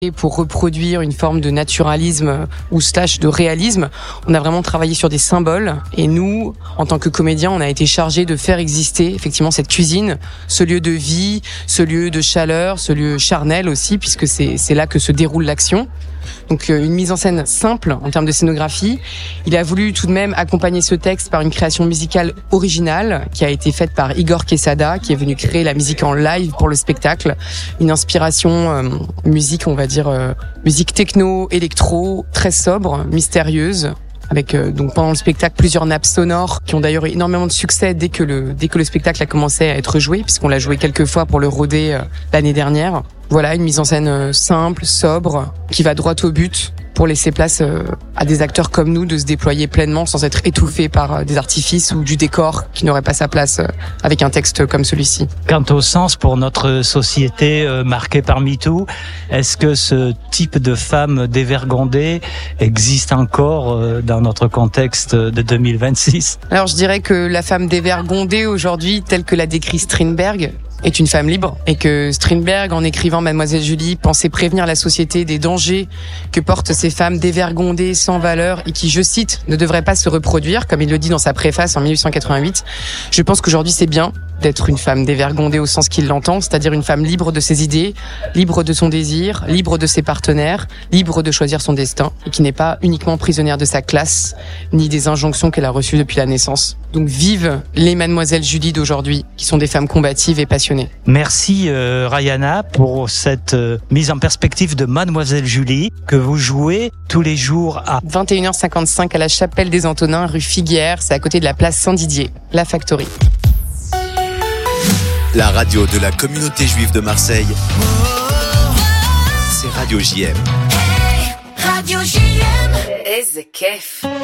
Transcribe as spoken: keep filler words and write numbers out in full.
Et pour reproduire une forme de naturalisme ou slash de réalisme, on a vraiment travaillé sur des symboles. Et nous, en tant que comédiens, on a été chargés de faire exister effectivement cette cuisine, ce lieu de vie, ce lieu de chaleur, ce lieu charnel aussi, puisque c'est, c'est là que se déroule l'action. Donc une mise en scène simple en termes de scénographie. Il a voulu tout de même accompagner ce texte par une création musicale originale qui a été faite par Igor Quesada, qui est venu créer la musique en live pour le spectacle. Une inspiration euh, musique, on va dire, euh, musique techno, électro, très sobre, mystérieuse. Avec euh, donc pendant le spectacle plusieurs nappes sonores qui ont d'ailleurs eu énormément de succès dès que le dès que le spectacle a commencé à être joué, puisqu'on l'a joué quelques fois pour le Rodé euh, l'année dernière. Voilà, une mise en scène euh, simple, sobre, qui va droit au but pour laisser place euh, à des acteurs comme nous de se déployer pleinement sans être étouffés par euh, des artifices ou du décor qui n'aurait pas sa place euh, avec un texte comme celui-ci. Quant au sens pour notre société euh, marquée par MeToo, est-ce que ce type de femme dévergondée existe encore euh, dans notre contexte de deux mille vingt-six ? Alors je dirais que la femme dévergondée aujourd'hui, telle que l'a décrit Strindberg, est une femme libre, et que Strindberg, en écrivant Mademoiselle Julie, pensait prévenir la société des dangers que portent ces femmes dévergondées, sans valeur, et qui, je cite, ne devraient pas se reproduire, comme il le dit dans sa préface en dix-huit cent quatre-vingt-huit. Je pense qu'aujourd'hui c'est bien d'être une femme dévergondée au sens qu'il l'entend, c'est-à-dire une femme libre de ses idées, libre de son désir, libre de ses partenaires, libre de choisir son destin, et qui n'est pas uniquement prisonnière de sa classe, ni des injonctions qu'elle a reçues depuis la naissance. Donc vive les Mademoiselles Julie d'aujourd'hui, qui sont des femmes combatives et passionnées. Merci euh, Rayana pour cette euh, mise en perspective de Mademoiselle Julie que vous jouez tous les jours à vingt et une heures cinquante-cinq à la Chapelle des Antonins, rue Figuière, c'est à côté de la place Saint-Didier, la Factory. La radio de la communauté juive de Marseille, c'est Radio J M. Radio J M. Eze kef.